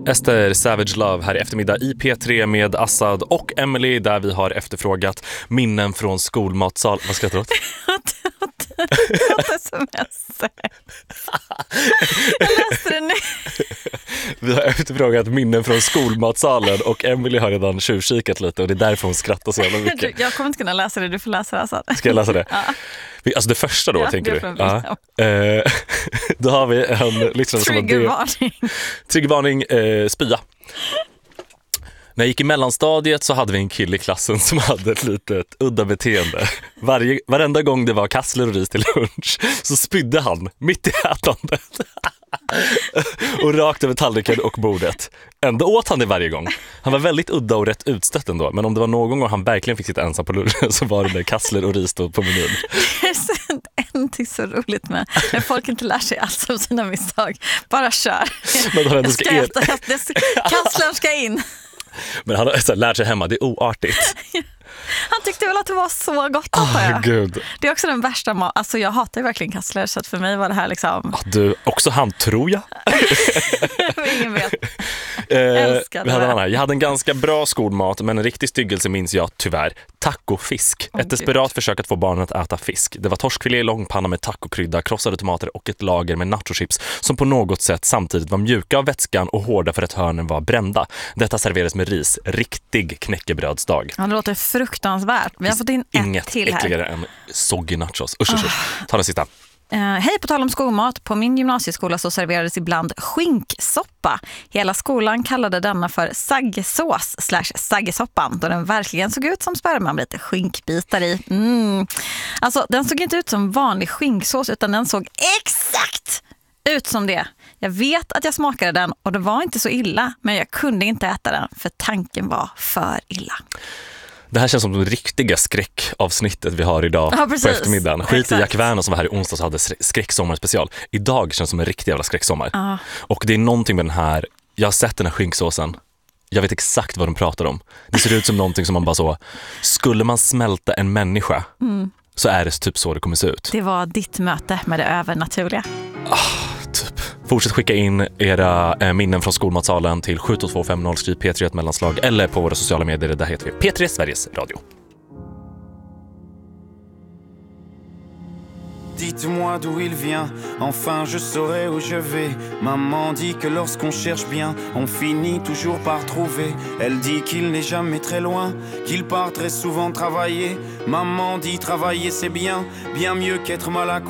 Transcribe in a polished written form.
Ester Savage Love här i eftermiddag i P3 med Assad och Emily, där vi har efterfrågat minnen från skolmatsal. Vad skrattar du åt? Jag läste det nu. Vi har efterfrågat minnen från skolmatsalen och Emily har redan tjuvkikat lite och det är därför hon skrattar så jävla mycket. Jag kommer inte kunna läsa det, du får läsa det, Assad. Ska jag läsa det? Ja. Alltså det första då, Ja, tänker det du? Ja. Då har vi en lyssnare som har triggervarning, spya. När jag gick i mellanstadiet så hade vi en kille i klassen som hade ett litet udda beteende. Varenda gång det var kassler och ris till lunch så spydde han mitt i ätandet. Och rakt över tallriken och bordet. Ändå åt han det varje gång. Han var väldigt udda och rätt utstött ändå. Men om det var någon gång han verkligen fick sitta ensam på lunchen så var det där kassler och ris på menyn. Det är någonting så roligt med när folk inte lär sig alls av sina misstag. Bara kör. Kasslern ska in. Men han har så här, lärt sig hemma, det är oartigt. Han tyckte väl att det var så gott. Gud. Det är också den värsta alltså jag hatar ju verkligen kassler, så att för mig var det här liksom... Du, också han, tror jag. Ingen vet. Jag hade en ganska bra skolmat, men en riktig styggelse minns jag tyvärr. Tacofisk. Ett desperat försök att få barnen att äta fisk. Det var torskfilé i långpanna med tacokrydda, krossade tomater och ett lager med nachochips som på något sätt samtidigt var mjuka av vätskan och hårda för att hörnen var brända. Detta serverades med ris. Riktig knäckebrödsdag. Ja, det låter fruktansvärt. Vi har fått in ett till här. Inget äckligare än soggy nachos. Usch. Ta den sista. Hej, på tal om skolmat. På min gymnasieskola så serverades ibland skinksoppa. Hela skolan kallade denna för saggesås/saggesoppan, då den verkligen såg ut som sperma med lite skinkbitar i. Alltså, den såg inte ut som vanlig skinksås, utan den såg exakt ut som det. Jag vet att jag smakade den och det var inte så illa, men jag kunde inte äta den för tanken var för illa. Det här känns som det riktiga skräckavsnittet vi har idag på eftermiddagen. Skit i Jack Werner som var här i onsdags och hade skräcksommarspecial. Idag känns som en riktig jävla skräcksommar. Och det är någonting med den här, jag har sett den här skinksåsen. Jag vet exakt vad de pratar om. Det ser ut som någonting som man bara så, skulle man smälta en människa så är det typ så det kommer se ut. Det var ditt möte med det övernaturliga. Typ. Fortsätt skicka in era minnen från skolmatsalen till 72250, skriv P3 mellanslag eller på våra sociala medier, där heter vi P3 Sveriges Radio. Dites-moi d'où il vient, enfin je saurai où je vais. Maman dit que lorsqu'on cherche bien, on finit toujours par trouver. Elle dit qu'il n'est jamais très loin, qu'il part très souvent travailler. Maman dit travailler c'est bien, bien mieux qu'être mal à